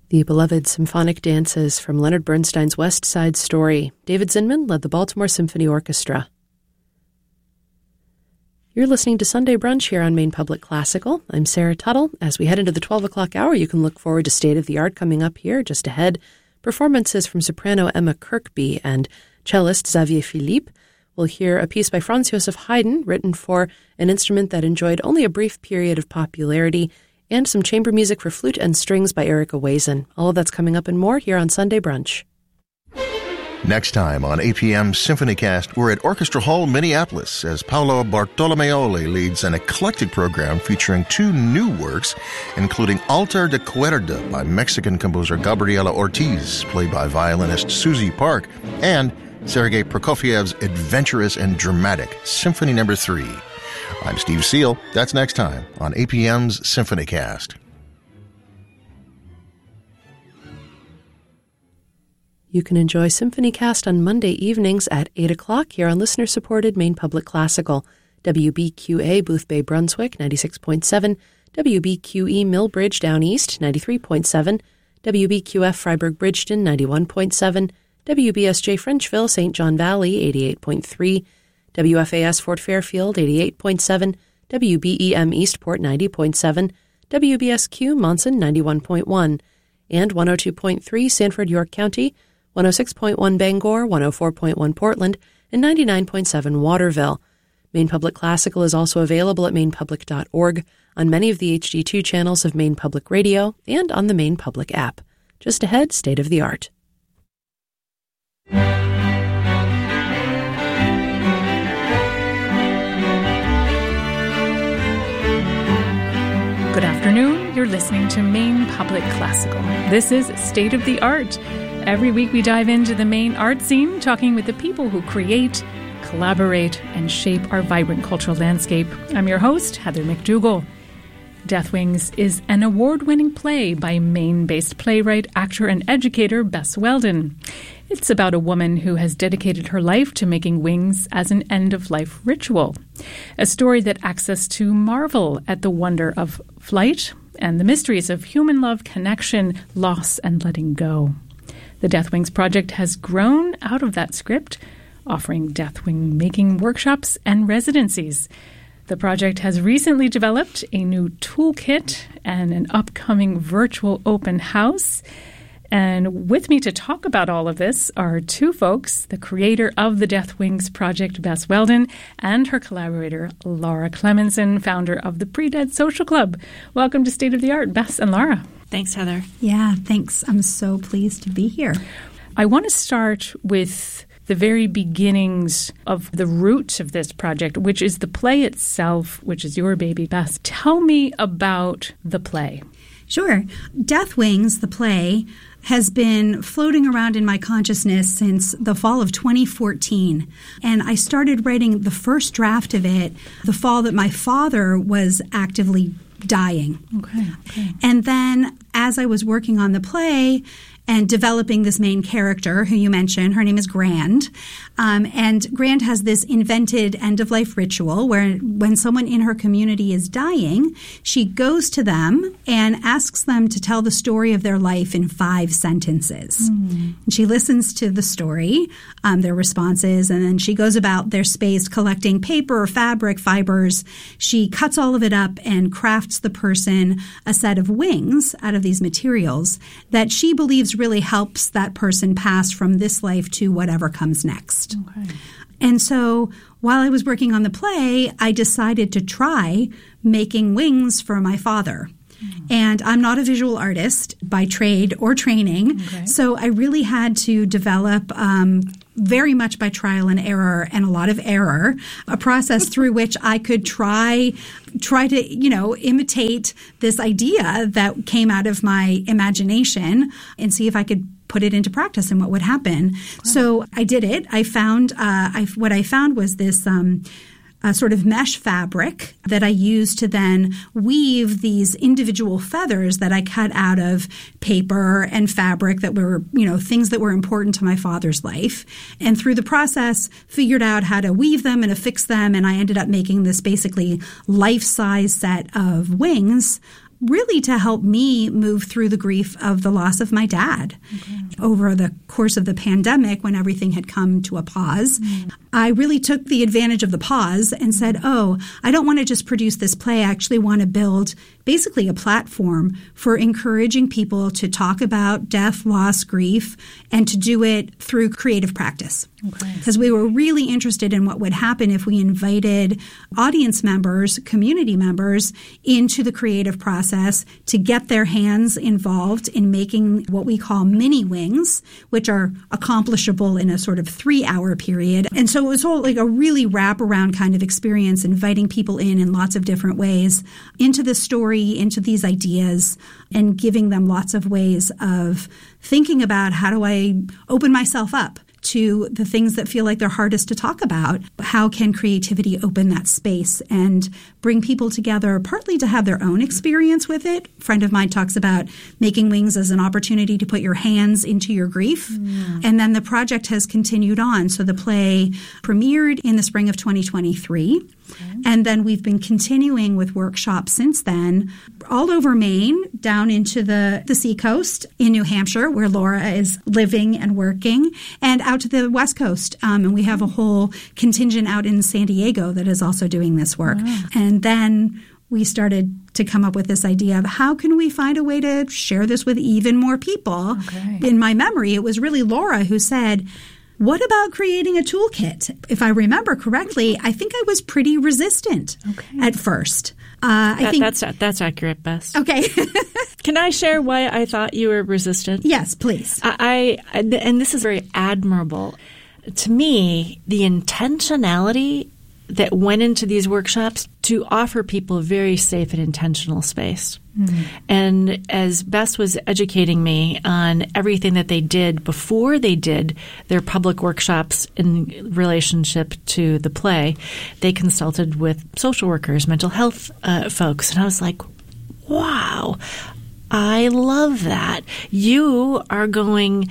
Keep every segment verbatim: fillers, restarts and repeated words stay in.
The beloved symphonic dances from Leonard Bernstein's West Side Story. David Zinman led the Baltimore Symphony Orchestra. You're listening to Sunday Brunch here on Maine Public Classical. I'm Sarah Tuttle. As we head into the twelve o'clock hour, you can look forward to State of the Art coming up here just ahead. Performances from soprano Emma Kirkby and cellist Xavier Philippe. We'll hear a piece by Franz Joseph Haydn, written for an instrument that enjoyed only a brief period of popularity, and some chamber music for flute and strings by Erica Wazen. All of that's coming up and more here on Sunday Brunch. Next time on A P M SymphonyCast, we're at Orchestra Hall, Minneapolis, as Paolo Bartolomeoli leads an eclectic program featuring two new works, including Altar de Cuerda by Mexican composer Gabriela Ortiz, played by violinist Susie Park, and Sergei Prokofiev's adventurous and dramatic Symphony Number Three. I'm Steve Seal. That's next time on A P M's SymphonyCast. You can enjoy SymphonyCast on Monday evenings at eight o'clock here on listener-supported Maine Public Classical. W B Q A Boothbay Brunswick, ninety-six point seven. W B Q E Millbridge Down East, ninety-three point seven. W B Q F Freiburg Bridgeton, ninety-one point seven. W B S J Frenchville Saint John Valley, eighty-eight point three. W F A S Fort Fairfield, eighty-eight point seven. W B E M Eastport, ninety point seven. W B S Q Monson, ninety-one point one. And one oh two point three Sanford, York County, one oh six point one Bangor, one oh four point one Portland, and ninety-nine point seven Waterville. Maine Public Classical is also available at maine public dot org, on many of the H D two channels of Maine Public Radio, and on the Maine Public app. Just ahead, State of the Art. Good afternoon. You're listening to Maine Public Classical. This is State of the Art. Every week we dive into the Maine art scene, talking with the people who create, collaborate, and shape our vibrant cultural landscape. I'm your host, Heather McDougall. Death Wings is an award-winning play by Maine-based playwright, actor, and educator Bess Weldon. It's about a woman who has dedicated her life to making wings as an end-of-life ritual. A story that asks us to marvel at the wonder of flight and the mysteries of human love, connection, loss, and letting go. The Death Wings project has grown out of that script, offering Death Wing making workshops and residencies. The project has recently developed a new toolkit and an upcoming virtual open house. And with me to talk about all of this are two folks, the creator of the Death Wings project, Bess Weldon, and her collaborator, Laura Clemenson, founder of the Pre-Dead Social Club. Welcome to State of the Art, Bess and Laura. Thanks, Heather. Yeah, thanks. I'm so pleased to be here. I want to start with the very beginnings of the roots of this project, which is the play itself, which is your baby, Bess. Tell me about the play. Sure. Death Wings, the play, has been floating around in my consciousness since the fall of twenty fourteen. And I started writing the first draft of it the fall that my father was actively dying. Okay, okay. And then as I was working on the play and developing this main character who you mentioned, her name is Grand. Um, and Grand has this invented end-of-life ritual where when someone in her community is dying, she goes to them and asks them to tell the story of their life in five sentences. Mm. And she listens to the story, um, their responses, and then she goes about their space collecting paper, fabric, fibers. She cuts all of it up and crafts the person a set of wings out of these materials that she believes really helps that person pass from this life to whatever comes next. Okay. And so while I was working on the play, I decided to try making wings for my father. Mm. And I'm not a visual artist by trade or training, okay. So I really had to develop um, very much by trial and error and a lot of error, a process through which I could try try to, you know, imitate this idea that came out of my imagination and see if I could put it into practice and what would happen. Wow. So I did it. I found uh, I, what I found was this um, a sort of mesh fabric that I used to then weave these individual feathers that I cut out of paper and fabric that were, you know, things that were important to my father's life. And through the process, figured out how to weave them and affix them. And I ended up making this basically life-size set of wings really to help me move through the grief of the loss of my dad. Okay. Over the course of the pandemic, when everything had come to a pause, mm. I really took the advantage of the pause and said, oh, I don't want to just produce this play. I actually want to build basically a platform for encouraging people to talk about death, loss, grief, and to do it through creative practice. Because okay. we were really interested in what would happen if we invited audience members, community members, into the creative process to get their hands involved in making what we call mini wings, which are accomplishable in a sort of three-hour period. And so it was all like a really wraparound kind of experience, inviting people in in lots of different ways into the story, into these ideas, and giving them lots of ways of thinking about how do I open myself up to the things that feel like they're hardest to talk about. How can creativity open that space and bring people together, partly to have their own experience with it? A friend of mine talks about making wings as an opportunity to put your hands into your grief. Mm. And then the project has continued on. So the play premiered in the spring of twenty twenty-three. Okay. And then we've been continuing with workshops since then, all over Maine, down into the, the seacoast in New Hampshire, where Laura is living and working, and out to the West Coast. Um, and we have a whole contingent out in San Diego that is also doing this work. Wow. And then we started to come up with this idea of how can we find a way to share this with even more people. Okay. In my memory, it was really Laura who said, what about creating a toolkit? If I remember correctly, I think I was pretty resistant okay. at first. Uh, that, I think that's that's accurate, Bess. Okay. Can I share why I thought you were resistant? Yes, please. I, I and this is very admirable. To me, the intentionality that went into these workshops to offer people a very safe and intentional space. Mm. And as Bess was educating me on everything that they did before they did their public workshops in relationship to the play, they consulted with social workers, mental health uh, folks. And I was like, wow, I love that. You are going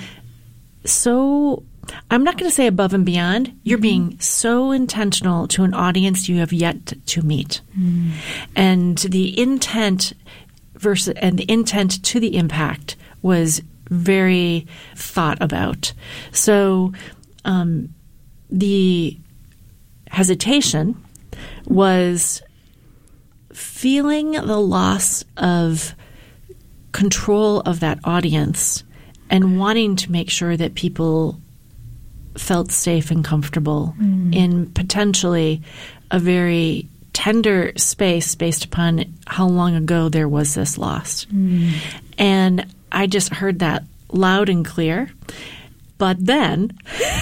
so – I'm not going to say above and beyond. You're mm-hmm. being so intentional to an audience you have yet to meet. Mm. And the intent versus and the intent to the impact was very thought about. So um, the hesitation was feeling the loss of control of that audience and wanting to make sure that people felt safe and comfortable mm. in potentially a very tender space based upon how long ago there was this loss. Mm. And I just heard that loud and clear. But then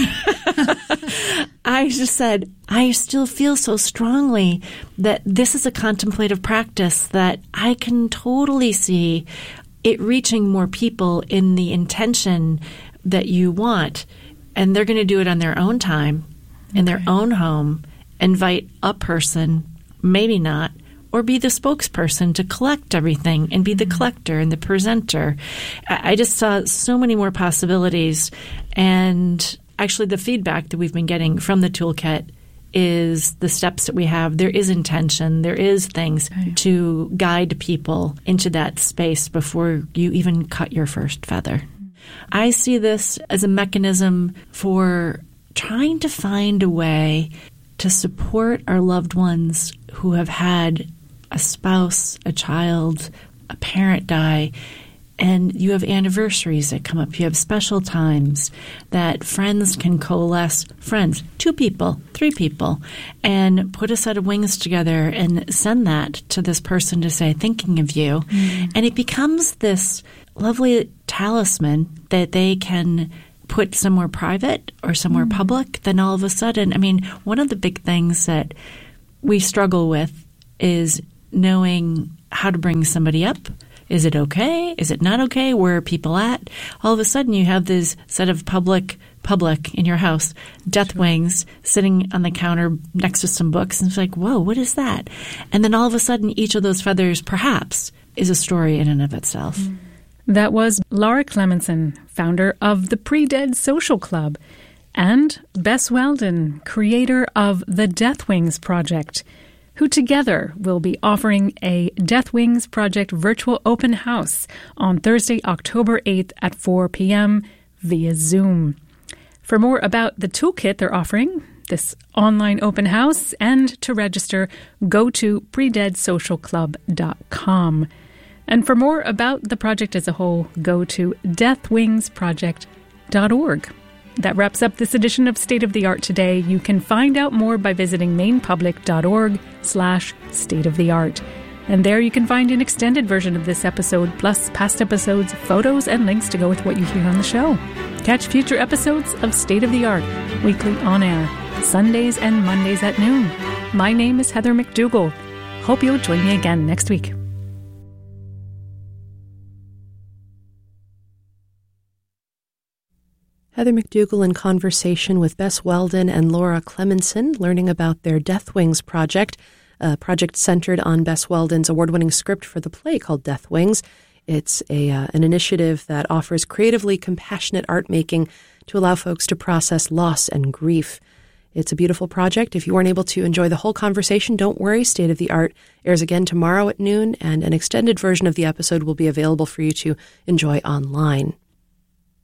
I just said, I still feel so strongly that this is a contemplative practice that I can totally see it reaching more people in the intention that you want. And they're going to do it on their own time, in their own home, invite a person, maybe not, or be the spokesperson to collect everything and be the collector and the presenter. I just saw so many more possibilities. And actually the feedback that we've been getting from the toolkit is the steps that we have. There is intention. There is things okay. to guide people into that space before you even cut your first feather. I see this as a mechanism for trying to find a way to support our loved ones who have had a spouse, a child, a parent die, and you have anniversaries that come up. You have special times that friends can coalesce, friends, two people, three people, and put a set of wings together and send that to this person to say, thinking of you. Mm. And it becomes this lovely talisman that they can put somewhere private or somewhere mm. public. Then all of a sudden, I mean, one of the big things that we struggle with is knowing how to bring somebody up. Is it okay? Is it not okay? Where are people at? All of a sudden you have this set of public public in your house, death sure. wings sitting on the counter next to some books. And it's like, whoa, what is that? And then all of a sudden each of those feathers perhaps is a story in and of itself. Mm. That was Laura Clemenson, founder of the Pre-Dead Social Club, and Bess Weldon, creator of the Death Wings Project, who together will be offering a Death Wings Project virtual open house on Thursday, October eighth at four p.m. via Zoom. For more about the toolkit they're offering, this online open house, and to register, go to pre dead social club dot com. And for more about the project as a whole, go to death wings project dot org. That wraps up this edition of State of the Art today. You can find out more by visiting mainpublic.org slash state of the art. And there you can find an extended version of this episode, plus past episodes, photos, and links to go with what you hear on the show. Catch future episodes of State of the Art, weekly on air, Sundays and Mondays at noon. My name is Heather McDougall. Hope you'll join me again next week. Heather McDougall in conversation with Bess Weldon and Laura Clemenson, learning about their Death Wings project, a project centered on Bess Weldon's award-winning script for the play called Death Wings. It's a uh, an initiative that offers creatively compassionate art making to allow folks to process loss and grief. It's a beautiful project. If you weren't able to enjoy the whole conversation, don't worry. State of the Art airs again tomorrow at noon, and an extended version of the episode will be available for you to enjoy online.